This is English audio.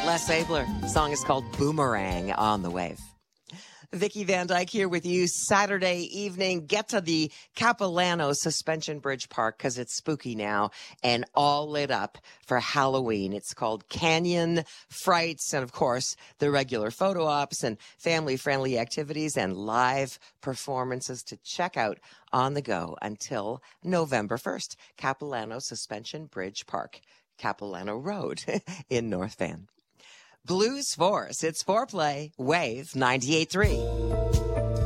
Les Abler. The song is called Boomerang on the Wave. Vicki Van Dyke here with you Saturday evening. Get to the Capilano Suspension Bridge Park because it's spooky now and all lit up for Halloween. It's called Canyon Frights, and of course the regular photo ops and family-friendly activities and live performances to check out on the go until November 1st. Capilano Suspension Bridge Park, Capilano Road in North Van. Blues Force. It's Foreplay, Wave 98.3.